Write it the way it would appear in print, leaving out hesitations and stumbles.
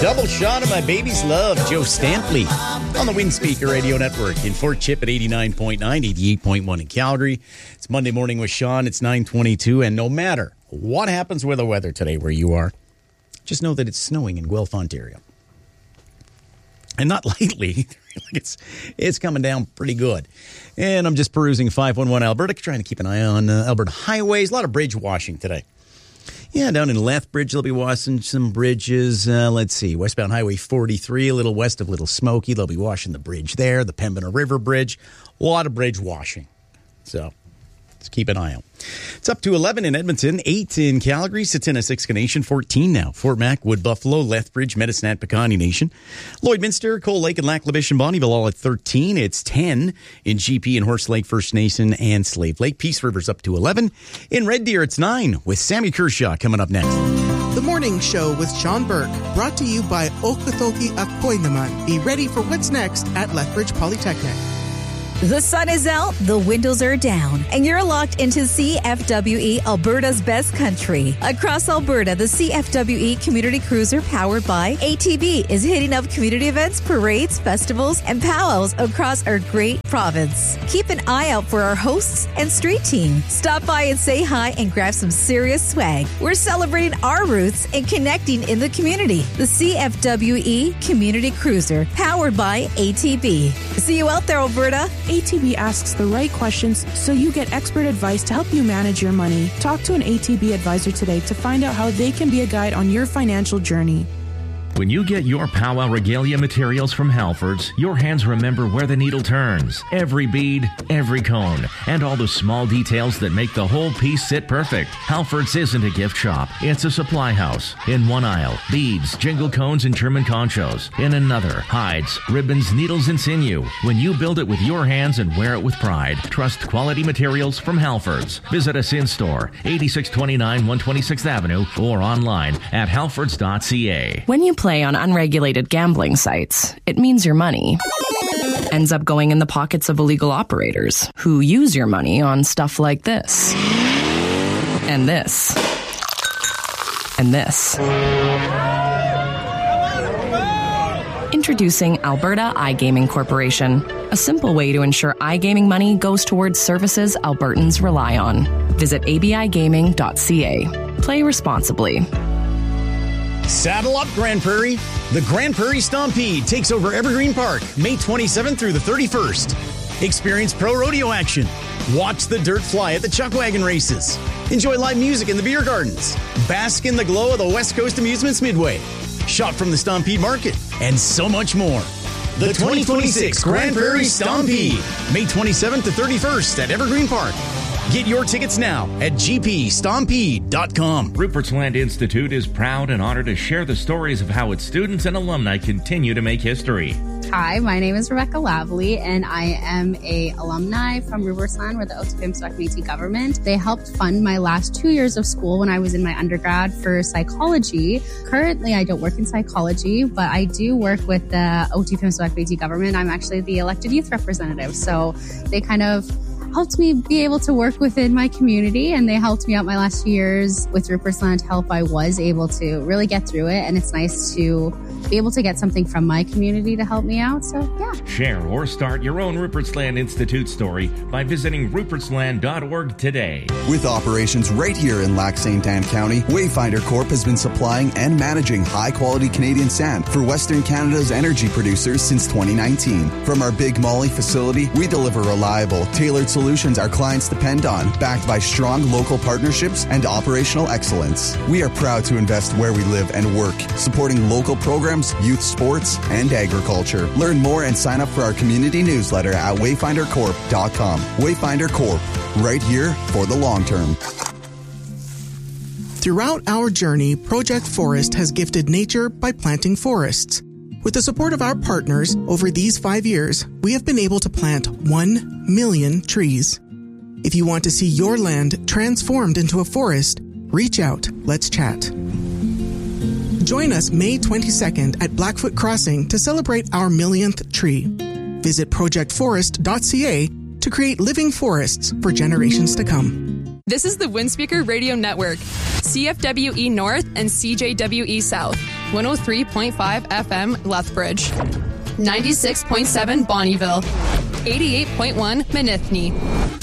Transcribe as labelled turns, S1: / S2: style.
S1: Double shot of my baby's love, Joe Stampley, on the Windspeaker Radio Network in Fort Chip at 89.9, 88.1 in Calgary. It's Monday morning with Sean. It's 9:22, and no matter what happens with the weather today where you are, just know that it's snowing in Guelph, Ontario. And not lightly. It's coming down pretty good. And I'm just perusing 511 Alberta, trying to keep an eye on Alberta highways. A lot of bridge washing today. Yeah, down in Lethbridge, they'll be washing some bridges. Let's see, westbound Highway 43, a little west of Little Smoky. They'll be washing the bridge there, the Pembina River Bridge. A lot of bridge washing. So, let's keep an eye out. It's up to 11 in Edmonton, 8 in Calgary, Satinas, Nation, 14 now. Fort Mac, Wood Buffalo, Lethbridge, Medicine, Pecani Nation. Lloydminster, Cold Lake, and Lac La Biche and Bonnyville all at 13. It's 10 in GP and Horse Lake, First Nation, and Slave Lake. Peace River's up to 11. In Red Deer, it's 9 with Sammy Kershaw coming up next.
S2: The Morning Show with Sean Burke, brought to you by Okathoki Akoy Naman. Be ready for what's next at Lethbridge Polytechnic.
S3: The sun is out, the windows are down, and you're locked into CFWE, Alberta's best country. Across Alberta, the CFWE Community Cruiser, powered by ATV, is hitting up community events, parades, festivals, and powwows across our great province. Keep an eye out for our hosts and street team. Stop by and say hi and grab some serious swag. We're celebrating our roots and connecting in the community. The CFWE Community Cruiser, powered by ATV. See you out there, Alberta.
S4: ATB asks the right questions so you get expert advice to help you manage your money. Talk to an ATB advisor today to find out how they can be a guide on your financial journey.
S5: When you get your powwow regalia materials from Halfords, your hands remember where the needle turns. Every bead, every cone, and all the small details that make the whole piece sit perfect. Halfords isn't a gift shop. It's a supply house. In one aisle, beads, jingle cones, and German conchos. In another, hides, ribbons, needles, and sinew. When you build it with your hands and wear it with pride, trust quality materials from Halfords. Visit us in store, 8629 126th Avenue, or online at halfords.ca.
S6: When you play on unregulated gambling sites, it means your money ends up going in the pockets of illegal operators who use your money on stuff like this, and this, and this. Introducing Alberta iGaming Corporation, a simple way to ensure iGaming money goes towards services Albertans rely on. Visit abigaming.ca. Play responsibly.
S1: Saddle up, Grand Prairie. The Grand Prairie Stompede takes over Evergreen Park May 27th through the 31st. Experience pro rodeo action. Watch the dirt fly at the Chuck Wagon races. Enjoy live music in the beer gardens. Bask in the glow of the West Coast Amusements Midway. Shop from the Stompede Market. And so much more. The 2026 Grand Prairie Stompede. May 27th to 31st at Evergreen Park. Get your tickets now at gpstompede.com.
S5: Rupert's Land Institute is proud and honored to share the stories of how its students and alumni continue to make history.
S7: Hi, my name is Rebecca Lavely, and I am a alumni from Rupert's Land. We're the Otsipimswak Métis government. They helped fund my last 2 years of school when I was in my undergrad for psychology. Currently, I don't work in psychology, but I do work with the Otsipimswak Métis government. I'm actually the elected youth representative, so they kind of helped me be able to work within my community, and they helped me out my last 2 years with Rupert's Land Help. I was able to really get through it, and it's nice to be able to get something from my community to help me out. So, yeah.
S5: Share or start your own Rupert's Land Institute story by visiting rupertsland.org today.
S8: With operations right here in Lac St. Anne County, Wayfinder Corp has been supplying and managing high-quality Canadian sand for Western Canada's energy producers since 2019. From our Big Molly facility, we deliver reliable, tailored solutions our clients depend on, backed by strong local partnerships and operational excellence. We are proud to invest where we live and work, supporting local programs, youth sports, and agriculture. Learn more and sign up for our community newsletter at wayfindercorp.com. Wayfinder Corp, right here for the long term.
S2: Throughout our journey, Project Forest has gifted nature by planting forests. With the support of our partners, over these 5 years, we have been able to plant 1 million trees. If you want to see your land transformed into a forest, reach out. Let's chat. Join us May 22nd at Blackfoot Crossing to celebrate our millionth tree. Visit projectforest.ca to create living forests for generations to come.
S9: This is the Windspeaker Radio Network, CFWE North and CJWE South. 103.5 FM Lethbridge, 96.7 Bonnyville, 88.1 Manithny,